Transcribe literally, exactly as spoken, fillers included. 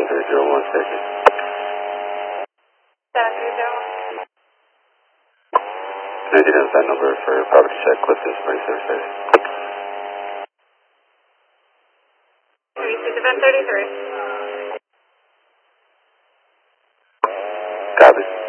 three zero one station. seven three zero one. Can I get inside number for property check, Clifton Springs Service? thirty-six, event thirty-three. Copy.